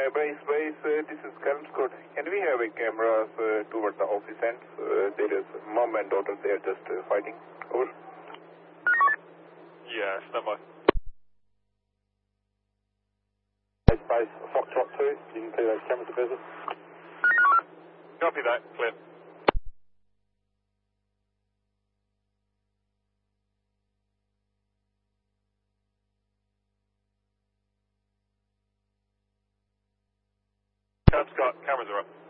Base, this is Colonel Scott. Can we have a cameras towards the office end? There is mom and daughter, they are just fighting. Over. Yeah, stand by. Base, Foxtrot 2, you can clear those cameras to visit. Copy that, clear. Scott, cameras are up.